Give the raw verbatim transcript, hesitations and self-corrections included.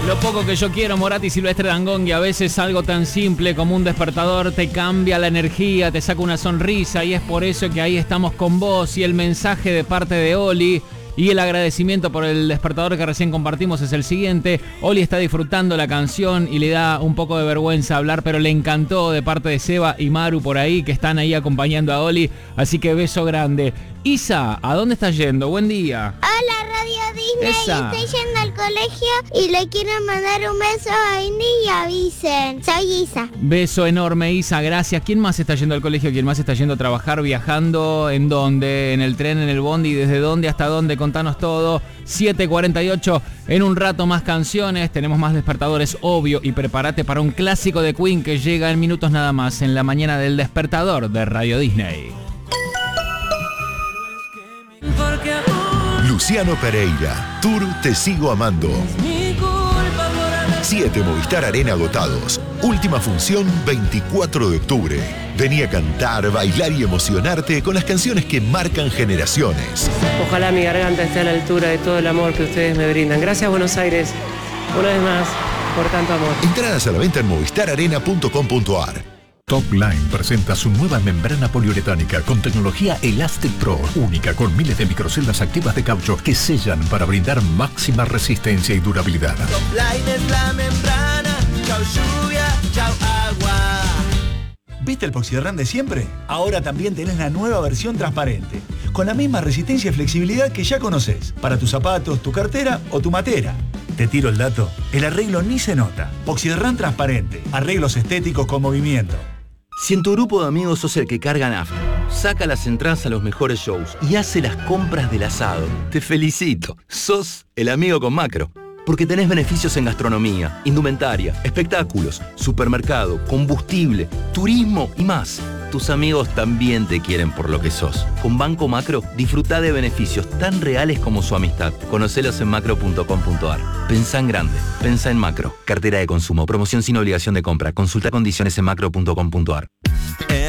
Lo poco que yo quiero, Moratti y Silvestre Dangond, a veces algo tan simple como un despertador te cambia la energía, te saca una sonrisa, y es por eso que ahí estamos con vos. Y el mensaje de parte de Oli y el agradecimiento por el despertador que recién compartimos es el siguiente. Oli está disfrutando la canción y le da un poco de vergüenza hablar, pero le encantó, de parte de Seba y Maru por ahí, que están ahí acompañando a Oli, así que beso grande. Isa, ¿a dónde estás yendo? Buen día. Hola, Radio Disney. Esa. Estoy yendo al colegio y le quiero mandar un beso a Indy y a Vicen. Soy Isa. Beso enorme, Isa, gracias. ¿Quién más está yendo al colegio? ¿Quién más está yendo a trabajar, viajando? ¿En dónde? ¿En el tren, en el bondi? ¿Desde dónde hasta dónde? Contanos todo. siete cuarenta y ocho, en un rato más canciones, tenemos más despertadores, obvio, y prepárate para un clásico de Queen que llega en minutos nada más, en la mañana del despertador de Radio Disney. Luciano Pereira, Tour Te Sigo Amando. Siete Movistar Arena agotados. Última función veinticuatro de octubre. Vení a cantar, bailar y emocionarte con las canciones que marcan generaciones. Ojalá mi garganta esté a la altura de todo el amor que ustedes me brindan. Gracias, Buenos Aires, una vez más, por tanto amor. Entradas a la venta en movistar arena punto com punto ar. Topline presenta su nueva membrana poliuretánica con tecnología Elastic Pro, única con miles de microceldas activas de caucho que sellan para brindar máxima resistencia y durabilidad. Topline es la membrana, chau lluvia, chau agua. ¿Viste el Poxyderran de siempre? Ahora también tenés la nueva versión transparente, con la misma resistencia y flexibilidad que ya conocés, para tus zapatos, tu cartera o tu matera. Te tiro el dato, el arreglo ni se nota. Poxyderran transparente, arreglos estéticos con movimiento. Si en tu grupo de amigos sos el que carga nafta, saca las entradas a los mejores shows y hace las compras del asado, te felicito. Sos el amigo con Macro. Porque tenés beneficios en gastronomía, indumentaria, espectáculos, supermercado, combustible, turismo y más. Tus amigos también te quieren por lo que sos. Con Banco Macro, disfrutá de beneficios tan reales como su amistad. Conocelos en macro punto com punto ar. Pensá en grande. Pensá en Macro. Cartera de consumo. Promoción sin obligación de compra. Consulta condiciones en macro punto com punto ar.